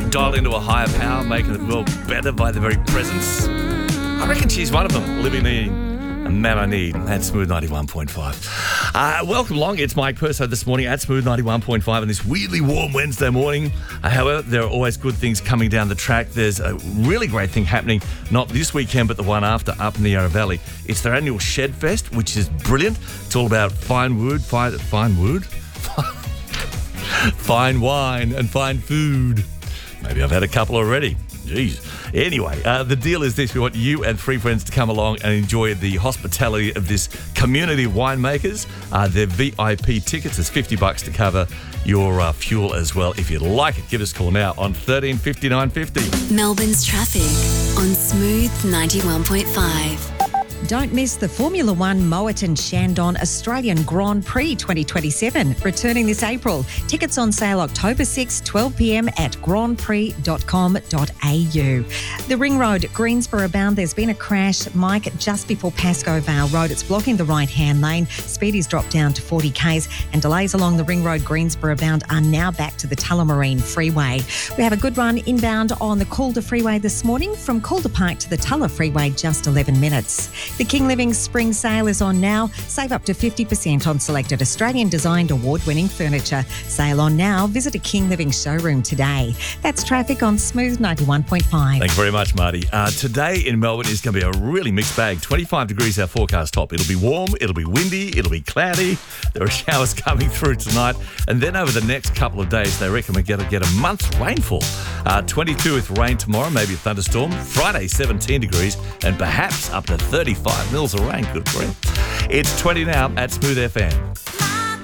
dial into a higher power, making the world better by their very presence. I reckon she's one of them, living the man I need at Smooth 91.5. Welcome along. It's Mike Perso this morning at Smooth 91.5 on this weirdly warm Wednesday morning. However, there are always good things coming down the track. There's a really great thing happening, not this weekend, but the one after up in the Yarra Valley. It's their annual Shed Fest, which is brilliant. It's all about fine wood, fine wine and fine food. Maybe I've had a couple already. Jeez. Anyway, the deal is this. We want you and three friends to come along and enjoy the hospitality of this community of winemakers. Their VIP tickets is $50 to cover your fuel as well. If you'd like it, give us a call now on 13 59 50. Melbourne's traffic on Smooth 91.5. Don't miss the Formula One Mowatt Shandon Australian Grand Prix 2027, returning this April. Tickets on sale October 6, 12 p.m. at grandprix.com.au. The Ring Road, Greensboro bound, there's been a crash, Mike, just before Pascoe Vale Road. It's blocking the right-hand lane. Speed is dropped down to 40 k's and delays along the Ring Road, Greensboro bound are now back to the Tullamarine Freeway. We have a good run inbound on the Calder Freeway this morning from Calder Park to the Tulla Freeway, just 11 minutes. The King Living Spring Sale is on now. Save up to 50% on selected Australian-designed award-winning furniture. Sale on now. Visit a King Living showroom today. That's traffic on Smooth 91.5. Thanks very much, Marty. Today in Melbourne is going to be a really mixed bag. 25 degrees our forecast top. It'll be warm, it'll be windy, it'll be cloudy. There are showers coming through tonight. And then over the next couple of days, they reckon we're going to get a month's rainfall. 22 with rain tomorrow, maybe a thunderstorm. Friday, 17 degrees and perhaps up to 35 mils of rain. Good for it. It's 20 now at Smooth FM.